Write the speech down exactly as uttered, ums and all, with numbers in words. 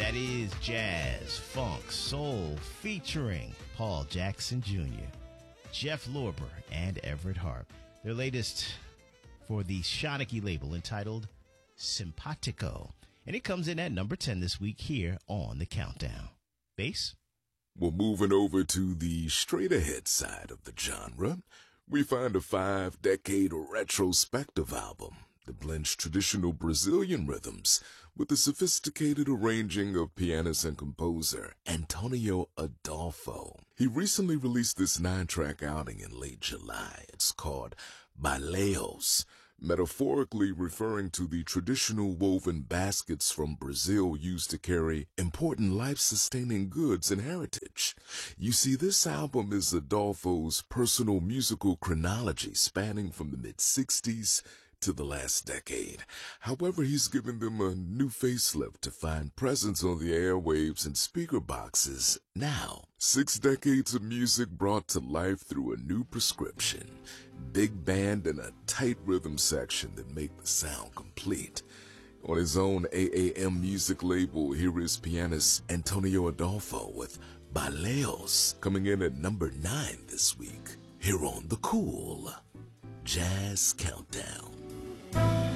That is jazz, funk, soul, featuring Paul Jackson Junior, Jeff Lorber, and Everett Harp. Their latest for the Shanachie label entitled Simpatico. And it comes in at number ten this week here on The Countdown. Bass? Well, moving over to the straight-ahead side of the genre, we find a five-decade retrospective album that blends traditional Brazilian rhythms with the sophisticated arranging of pianist and composer Antonio Adolfo. He recently released this nine-track outing in late July. It's called Baileus, metaphorically referring to the traditional woven baskets from Brazil used to carry important life-sustaining goods and heritage. You see, this album is Adolfo's personal musical chronology spanning from the mid-sixties to the last decade. However, he's given them a new facelift to find presence on the airwaves and speaker boxes now. Six decades of music brought to life through a new prescription. Big band and a tight rhythm section that make the sound complete. On his own A A M music label, here is pianist Antonio Adolfo with Baileus, coming in at number nine this week, here on the Cool Jazz Countdown.